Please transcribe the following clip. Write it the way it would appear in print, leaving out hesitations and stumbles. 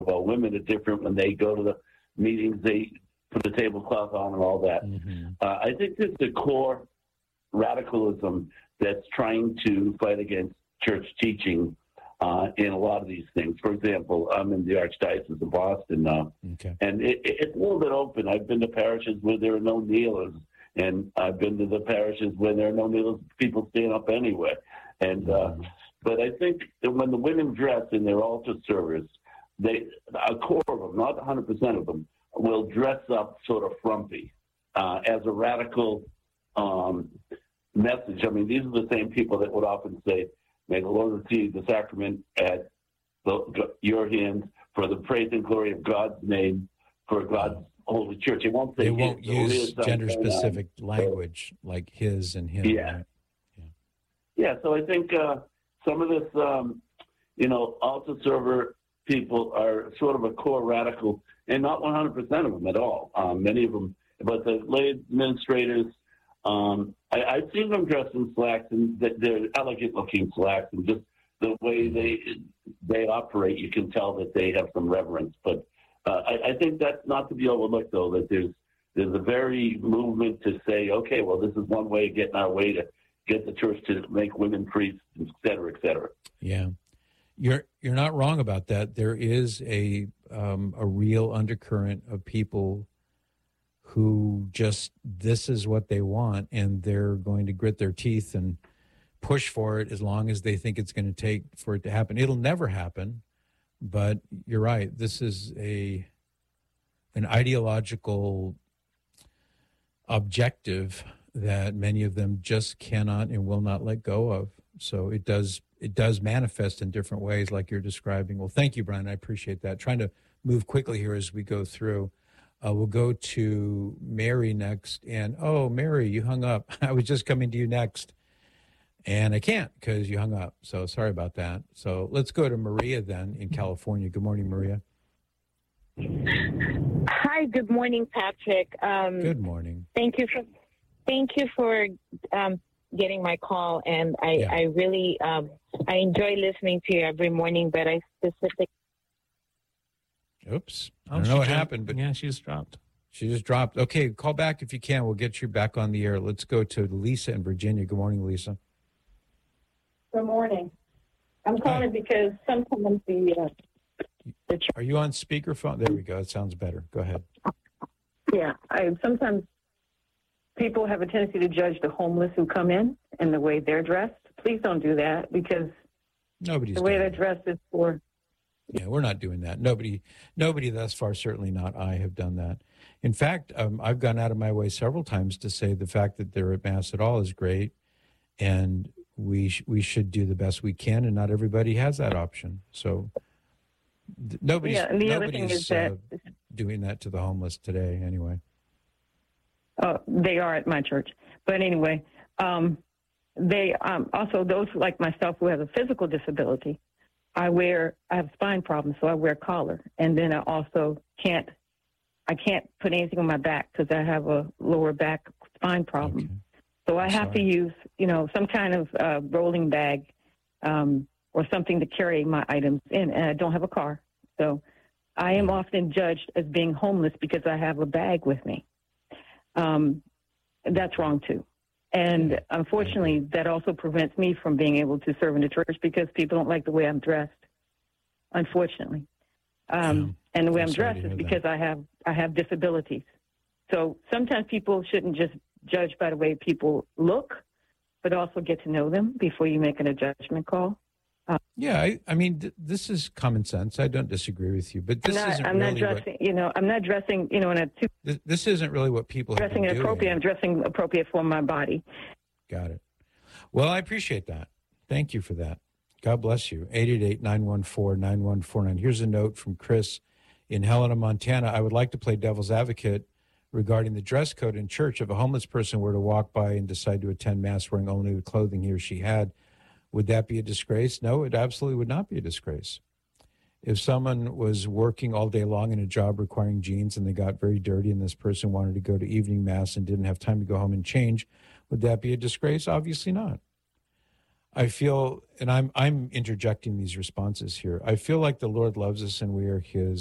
well, women are different when they go to the meetings, they put a tablecloth on and all that. I think there's the core radicalism that's trying to fight against church teaching in a lot of these things. For example, I'm in the Archdiocese of Boston now, and it's a little bit open. I've been to parishes where there are no kneelers, and I've been to the parishes where there are no kneelers, people stand up anyway. And but I think that when the women dress in their altar service, a core of them, not 100% of them, will dress up sort of frumpy as a radical message. I mean, these are the same people that would often say, may the Lord receive the sacrament at your hands for the praise and glory of God's name, for God's holy church. It won't say they won't use gender-specific language like his and him. Yeah. Right? Yeah, so I think some of this, altar server people are sort of a core radical, and not 100% of them at all. Many of them, but the lay administrators, I've seen them dressed in slacks, and they're elegant-looking slacks, and just the way they operate, you can tell that they have some reverence. But I think that's not to be overlooked, though, that there's a very movement to say, okay, well, this is one way of getting our way to get the church to make women priests, et cetera, et cetera. Yeah. You're not wrong about that. There is a real undercurrent of people who just, this is what they want, and they're going to grit their teeth and push for it as long as they think it's going to take for it to happen. It'll never happen, but you're right. This is an ideological objective that many of them just cannot and will not let go of. So it does manifest in different ways like you're describing. Well, thank you, Brian. I appreciate that. Trying to move quickly here as we go through. We'll go to Mary next. And, oh, Mary, you hung up. I was just coming to you next. And I can't because you hung up. So sorry about that. So let's go to Maria then in California. Good morning, Maria. Hi, good morning, Patrick. Good morning. Thank you for getting my call, and I really I enjoy listening to you every morning. But I specifically. Oops, I don't know what happened, but yeah, she just dropped. She just dropped. Okay, call back if you can. We'll get you back on the air. Let's go to Lisa in Virginia. Good morning, Lisa. Good morning. I'm calling because sometimes Are you on speakerphone? There we go. It sounds better. Go ahead. Yeah, sometimes people have a tendency to judge the homeless who come in and the way they're dressed. Please don't do that, because the way they're dressed is for. Yeah, we're not doing that. Nobody thus far, certainly not I, have done that. In fact, I've gone out of my way several times to say the fact that they're at Mass at all is great, and we should do the best we can, and not everybody has that option. So nobody's doing that to the homeless today anyway. They are at my church. But anyway, they also, those like myself who have a physical disability, I have spine problems, so I wear a collar. And then I also can't put anything on my back because I have a lower back spine problem. Okay. So I have to use, some kind of rolling bag or something to carry my items in. And I don't have a car. So I am often judged as being homeless because I have a bag with me. That's wrong too. And unfortunately, that also prevents me from being able to serve in the church because people don't like the way I'm dressed, unfortunately. And the way I'm dressed is because I have disabilities. So sometimes people shouldn't just judge by the way people look, but also get to know them before you make a judgment call. I mean, this is common sense. I don't disagree with you, but this I'm not dressing in a this isn't really what people have been doing. I'm dressing appropriate for my body. Got it. Well, I appreciate that. Thank you for that. God bless you. 888-914-9149. Here's a note from Chris in Helena, Montana. I would like to play devil's advocate regarding the dress code in church. If a homeless person were to walk by and decide to attend Mass wearing only the clothing he or she had, would that be a disgrace? No, it absolutely would not be a disgrace. If someone was working all day long in a job requiring jeans and they got very dirty and this person wanted to go to evening Mass and didn't have time to go home and change, would that be a disgrace? Obviously not. I feel, and I'm interjecting these responses here. I feel like the Lord loves us and we are His.